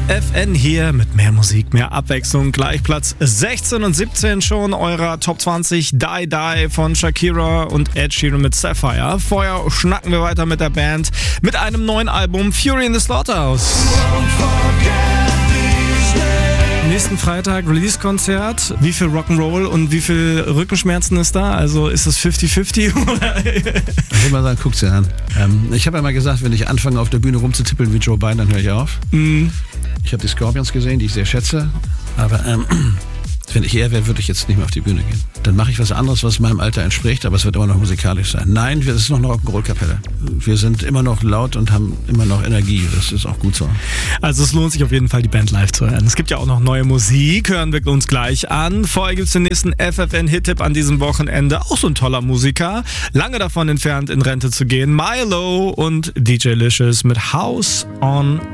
FFN hier mit mehr Musik, mehr Abwechslung. Gleich Platz 16 und 17 schon eurer Top 20. Die Die von Shakira und Ed Sheeran mit Sapphire. Vorher schnacken wir weiter mit der Band mit einem neuen Album Fury in the Slaughterhouse. Nächsten Freitag Release-Konzert. Wie viel Rock'n'Roll und wie viel Rückenschmerzen ist da? Also ist es 50-50? Ich würde mal sagen, guckt's dir an. Ich habe ja mal gesagt, wenn ich anfange auf der Bühne rumzutippeln wie Joe Biden, dann höre ich auf. Ich habe die Scorpions gesehen, die ich sehr schätze. Aber wenn ich er wäre, würde ich jetzt nicht mehr auf die Bühne gehen. Dann mache ich was anderes, was meinem Alter entspricht, aber es wird immer noch musikalisch sein. Nein, das ist noch eine Rock'n'Roll-Kapelle. Wir sind immer noch laut und haben immer noch Energie. Das ist auch gut so. Also es lohnt sich auf jeden Fall, die Band live zu hören. Es gibt ja auch noch neue Musik, hören wir uns gleich an. Vorher gibt es den nächsten FFN-Hit-Tipp an diesem Wochenende. Auch so ein toller Musiker. Lange davon entfernt, in Rente zu gehen. Milo und DJ Licious mit House on